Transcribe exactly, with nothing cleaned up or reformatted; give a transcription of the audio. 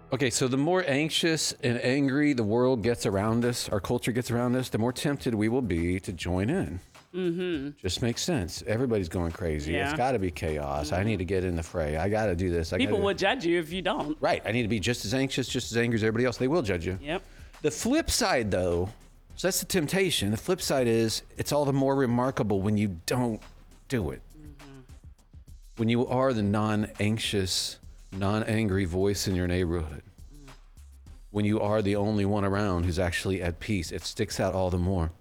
Okay, so the more anxious and angry the world gets around us, our culture gets around us, the more tempted we will be to join in. Mm-hmm. Just makes sense. Everybody's going crazy. Yeah. It's got to be chaos. Mm-hmm. I need to get in the fray. I got to do this. I People gotta... will judge you if you don't. Right. I need to be just as anxious, just as angry as everybody else. They will judge you. Yep. The flip side, though, so that's the temptation. The flip side is it's all the more remarkable when you don't do it. Mm-hmm. When you are the non-anxious, non-angry voice in your neighborhood. Mm. When you are the only one around who's actually at peace, it sticks out all the more.